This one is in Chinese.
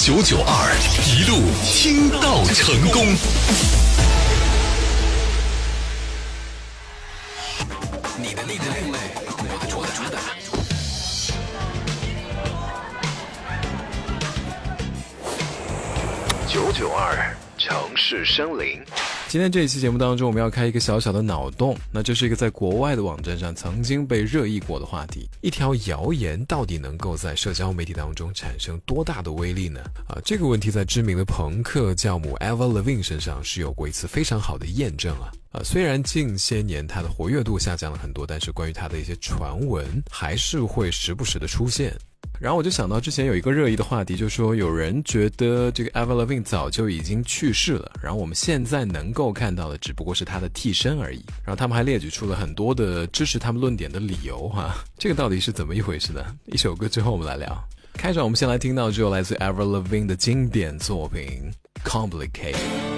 992一路听到成功。你的另类，我的主打。992城市生灵。 今天这一期节目当中，我们要开一个小小的脑洞，那这是一个在国外的网站上曾经被热议过的话题。一条谣言到底能够在社交媒体当中产生多大的威力呢？这个问题在知名的朋克教母 Avril Lavigne 身上是有过一次非常好的验证啊。虽然近些年它的活跃度下降了很多，但是关于它的一些传闻还是会时不时的出现。然后我就想到之前有一个热议的话题，就是说有人觉得这个 Avril Lavigne 早就已经去世了，然后我们现在能够看到的只不过是他的替身而已。然后他们还列举出了很多的支持他们论点的理由这个到底是怎么一回事呢？一首歌之后我们来聊。开场我们先来听到只有来自 Avril Lavigne 的经典作品 Complicate。